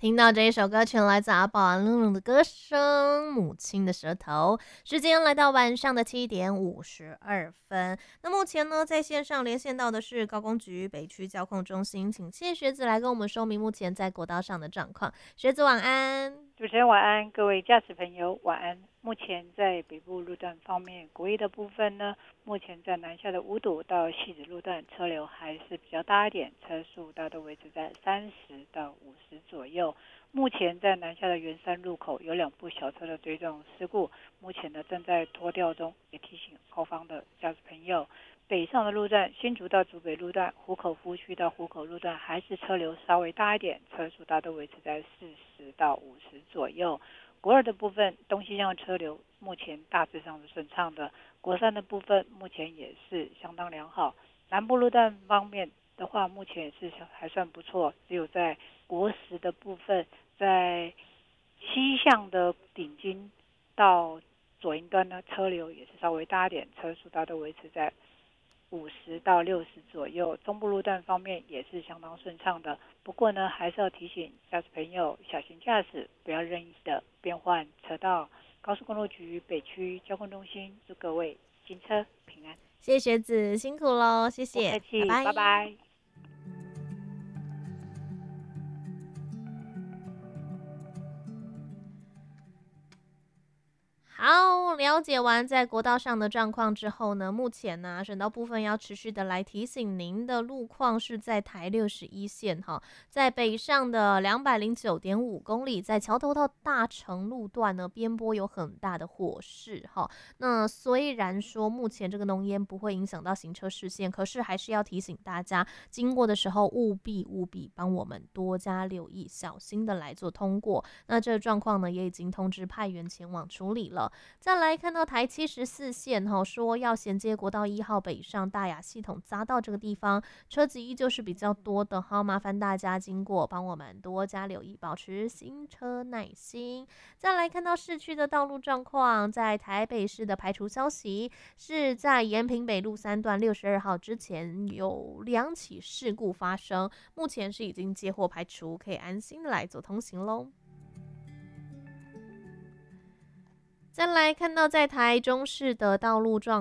听到这一首歌曲，来自阿宝安露露的歌声《母亲的舌头》。时间来到晚上的7:52。那目前呢，在线上连线到的是高工局北区交控中心，请谢学子来跟我们说明目前在国道上的状况。学子晚安。 主持人晚安，各位驾驶朋友晚安。目前在北部路段方面，国一的部分呢，目前在南下的五堵到汐止路段车流还是比较大一点，车速大都维持在30到50左右。目前在南下的圆山路口有2部小车的追撞事故，目前呢正在拖吊中，也提醒后方的驾驶朋友。北上的路段，新竹到竹北路段、湖口夫区到湖口路段还是车流稍微大一点，车速大都维持在40到50左右。国二的部分，东西向车流目前大致上是顺畅的。国三的部分目前也是相当良好。南部路段方面的话，目前也是还算不错，只有在国十的部分，在西向的顶金到左营端呢，车流也是稍微大一点，车速大都维持在50到60左右。中部路段方面也是相当顺畅的，不过呢，还是要提醒驾驶朋友小心驾驶，不要任意的变换车道。高速公路局北区交通中心祝各位行车平安。 谢谢学子，辛苦喽，谢不客谢，拜气， 拜。 拜拜。 好，了解完在国道上的状况之后呢，目前呢，省道部分要持续的来提醒您的路况是在台61线哈，在北上的209.5公里，在桥头到大成路段呢，边坡有很大的火势哈。那虽然说目前这个浓烟不会影响到行车视线，可是还是要提醒大家，经过的时候务必帮我们多加留意，小心的来做通过。那这个状况呢，也已经通知派员前往处理了。再来看到台74线说要衔接国道1号北上大雅系统匝道这个地方，车子依旧是比较多的哈，麻烦大家经过帮我们多加留意，保持行车耐心。再来看到市区的道路状况，在台北市的排除消息是在延平北路3段62号之前有2起事故发生，目前是已经接获排除，可以安心的来做通行喽。再来看到在台中市的道路状